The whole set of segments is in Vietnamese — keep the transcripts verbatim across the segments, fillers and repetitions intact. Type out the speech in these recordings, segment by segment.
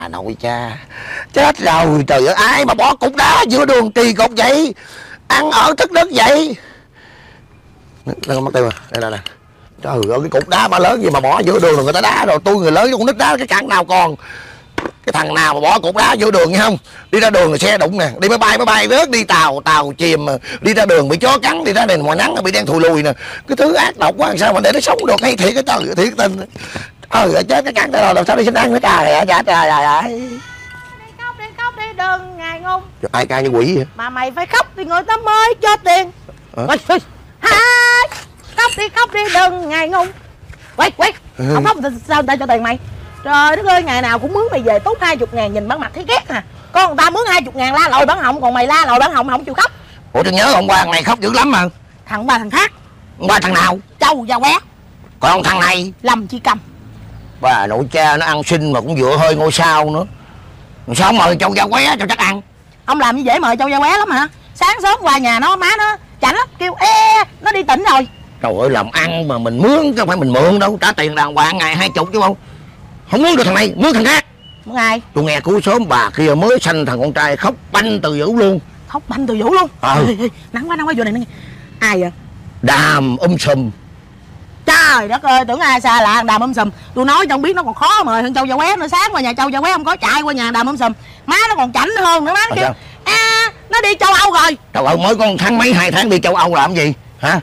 À nội cha, chết rồi, trời ơi, ai mà bỏ cục đá giữa đường kỳ cục vậy? Ăn ở thức đất vậy? Đây mất tiêu rồi, đây là nè. Trời ơi, cái cục đá mà lớn gì mà bỏ giữa đường là người ta đá rồi, tôi người lớn con nít đá cái cẳng nào còn. Cái thằng nào mà bỏ cục đá giữa đường nghe không? Đi ra đường là xe đụng nè, đi máy bay máy bay rớt, đi tàu tàu chìm, đi ra đường bị chó cắn, đi ra đèn ngoài nắng bị đen thùi lùi nè. Cái thứ ác độc quá, làm sao mà để nó sống được? Hay thiệt cái trời thiệt tình. Trời ơi, chết cái cắn rồi, làm sao đi sinh ăn nữa trời ơi, trời trời ơi. Đi khóc đi khóc đi đừng ngài ngung. Ai ca như quỷ vậy? Mà mày phải khóc thì người ta mới cho tiền. Hả? Quay, quay. Hai. Khóc đi khóc đi đừng ngài ngung. Quay, quay. Ừ. Không khóc thì sao người ta cho tiền mày? Trời đất ơi, ngày nào cũng mướn mày về tốt hai chục ngàn, nhìn bản mặt thấy ghét à. Con người ta mướn hai chục ngàn la lội bản họng, còn mày la lội bản họng mà không chịu khóc. Ủa tôi nhớ hôm qua thằng này khóc dữ lắm mà. Thằng ba thằng khác. Hôm qua thằng nào? Châu và quét. Còn thằng này? Lâm Chi Cầm. Bà nội cha nó ăn xin mà cũng dựa hơi ngôi sao nữa. Sao mời Châu Gia Qué cho chắc ăn? Ông làm như dễ mời Châu Gia Qué lắm hả? Sáng sớm qua nhà nó, má nó chảnh lắm, kêu ê nó đi tỉnh rồi. Trời ơi, làm ăn mà mình mướn chứ không phải mình mượn đâu. Trả tiền đàng hoàng ngày hai chục chứ không. Không mướn được thằng này, mướn thằng khác. Mướn ai? Tôi nghe cuối sớm bà kia mới sanh thằng con trai khóc banh từ dữ luôn. Khóc banh từ vũ luôn. Ờ. Ê, ê, nắng quá nắng quá vô này nè. Ai vậy? Đàm um sùm. Trời đất ơi, tưởng ai xa lạ Đàm um sùm. Tôi nói trong biết nó còn khó mời hơn Châu Gia Qué nữa. Sáng qua nhà Châu Gia Qué không có chạy qua nhà Đàm um sùm. Má nó còn chảnh hơn nữa, má nó kêu à, nó đi châu Âu rồi. Trời ơi, mới con tháng mấy hai tháng đi châu Âu làm gì hả?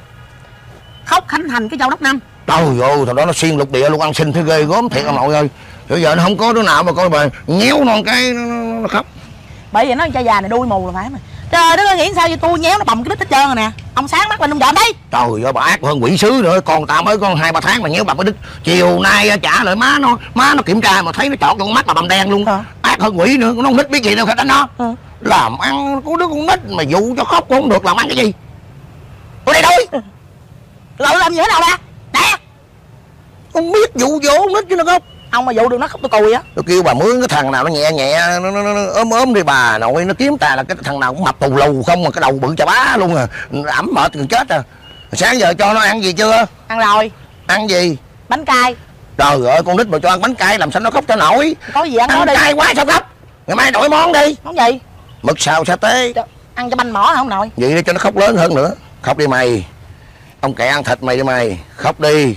Khóc khánh thành cái châu Đốc Năm. Trời ơi, thằng đó nó xuyên lục địa luôn, ăn xin thấy ghê gớm thiệt ông nội ơi. Bây giờ nó không có đứa nào mà coi bà nhéo non cái nó, nó, nó khóc. Bởi vậy nó cha già này đuôi mù là phải mà. Trời đất ơi, nghĩ sao vậy, tôi nhéo nó bầm cái đít hết trơn rồi nè. Ông sáng mắt lên ông dọn đi. Trời ơi, bà ác hơn quỷ sứ nữa. Con tao mới con hai ba tháng mà nhéo bầm cái đít. Chiều nay trả lại má nó, má nó kiểm tra mà thấy nó chọt trong mắt bà bầm đen luôn. Hả? Ác hơn quỷ nữa, nó không biết biết gì đâu phải đánh nó. Ừ. Làm ăn có đứa con nít mà dụ cho khóc cũng không được, làm ăn cái gì? Tôi đây thôi. Lỡ làm gì thế nào ra? Nè. Không biết dụ dỗ con nít chứ nó khóc. Ông mà dụ được nó khóc tôi cùi á. Tôi kêu bà mướn cái thằng nào nó nhẹ nhẹ, nó, nó, nó ốm ốm đi bà nội, nó kiếm ta là cái thằng nào cũng mập tù lù không mà cái đầu bự chà bá luôn à, ẩm mệt gần chết à. Sáng giờ cho nó ăn gì chưa? Ăn rồi. Ăn gì? Bánh cay. Trời ơi, con nít mà cho ăn bánh cay làm sao nó khóc cho nổi? Có gì ăn Ăn nó đi. cay quá sao khóc? Ngày mai đổi món đi. Món gì? Mực xào sa tế. Cho, ăn cho banh mỏ hả ông nội? Vậy để cho nó khóc lớn hơn nữa. Khóc đi mày. Ông kẹ ăn thịt mày đi mày. Khóc đi.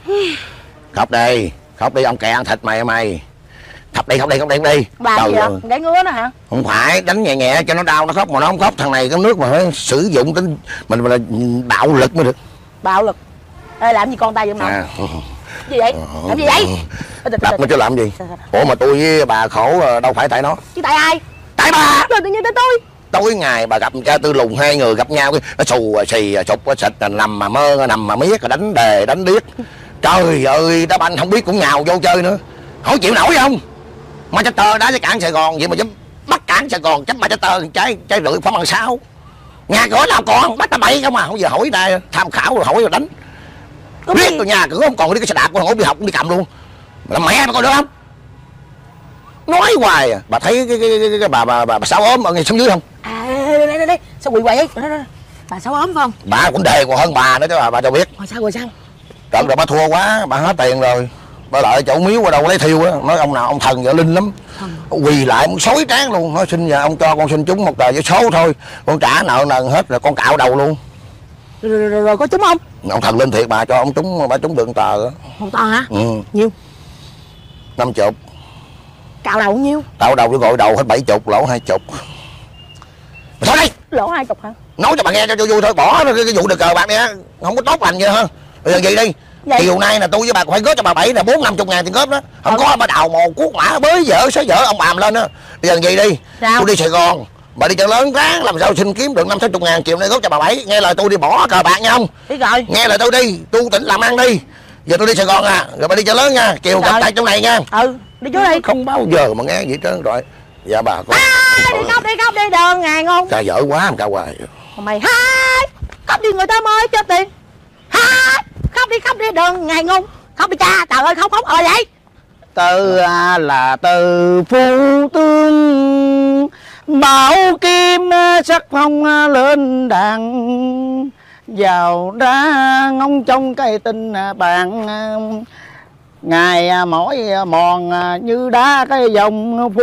Khóc đi. Khóc đi, ông kẹ ăn thịt mày mày. Khóc đi, khóc đi, khóc đi, khóc đi. Bà gì vậy? Gãy ngứa nó hả? Không phải, đánh nhẹ nhẹ cho nó đau nó khóc, mà nó không khóc. Thằng này cái nước mà phải sử dụng tính mình là bạo lực mới được. Bạo lực? Ê, làm gì con tay vậy ông nội? À. Gì vậy? Làm gì vậy? Đập nó chứ làm gì? Ủa mà tôi với bà khổ đâu phải tại nó. Chứ tại ai? Tại bà. Rồi tự nhiên tới tôi. Tối ngày bà gặp cha Tư Lùng, hai người gặp nhau nó xù xì sụp xịt nằm mà mơ nằm mà miết đánh đề đánh điếc. Trời ơi, đá banh không biết cũng nhào vô chơi nữa. Không chịu nổi không? Manchester đá với cảng Sài Gòn vậy mà dám bắt cảng Sài Gòn chấp Manchester trái trái rưỡi phóng bằng sáu. Nhà cửa nào còn bắt ta bậy không à, không giờ hỏi đây tham khảo rồi hỏi rồi đánh. Có biết tôi nhà cửa không còn đi cái xe đạp con hỏi đi học cũng đi cầm luôn. Mà làm mẹ mà coi được không? Nói hoài à. Bà thấy cái cái, cái, cái, cái bà bà bà, bà Sáu ốm ở ngay xuống dưới không? À đây đây đây, đây. Sao quỳ quậy ấy? Bà Sáu ốm phải không? Bà cũng đề còn hơn bà nữa chứ bà, bà cho biết. Rồi sao rồi sao? Trận rồi bà thua quá, bà hết tiền rồi. Bà lại chỗ miếu qua đâu lấy thiêu á, nói ông nào ông thần vợ linh lắm. Quỳ lại muốn xối trán luôn, nói xin nhà ông cho con xin chúng một tờ giấy số thôi, con trả nợ nần hết rồi con cạo đầu luôn. Rồi, rồi, rồi, rồi có trúng không? Ông thần linh thiệt, bà cho ông trúng, bà trúng được một tờ á. Một tờ hả? Ừ. Nhiêu? Năm chục. Cạo đầu nhiêu? Cạo đầu tôi gọi đầu hết bảy chục, lỗ hai chục. Thôi đi. Lỗ hai chục hả? Nói cho bà nghe cho vui vui thôi, bỏ cái, cái vụ được cờ bạc đi á, không có tốt lành vậy ha. Bây giờ gì đi? Vậy? Chiều nay là tôi với bà phải góp cho bà bảy là bốn năm chục ngàn tiền góp đó. Không ừ. có bà đào mồ cuốc mã bới vợ xóa vợ ông bàm lên á. Bây giờ gì đi? Sao? Tôi đi Sài Gòn, bà đi chợ lớn ráng làm sao xin kiếm được năm sáu chục ngàn, chiều nay góp cho bà bảy. Nghe lời tôi đi, bỏ cờ bạc nha không? Biết rồi. Nghe lời tôi đi, tu tỉnh làm ăn đi. Giờ tôi đi Sài Gòn à, rồi bà đi chợ lớn nha, chiều gặp tại trong này nha. Ừ, đi chú đi. Không bao giờ mà nghe vậy trơn rồi. Dạ bà con. À, đi khóc đi khóc đi đơn ngàn không? Ca dở quá em ca hoài. Mày hai khóc đi người ta mới cho tiền. Hai khóc đi khóc đi đừng ngày ngung. Khóc đi cha, trời ơi khóc khóc ơi vậy. Từ à, là từ phu tương bảo kim sắc phong lên đàn vào ra ngông trong cây tinh bạn ngày mỗi mòn như đá cái dòng